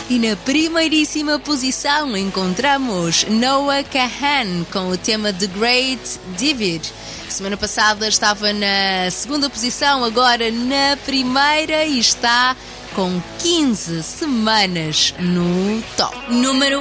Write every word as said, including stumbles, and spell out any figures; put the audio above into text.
E na primeiríssima posição encontramos Noah Kahan com o tema The Great Divide. Semana passada estava na segunda posição, agora na primeira e está com quinze semanas no top. Número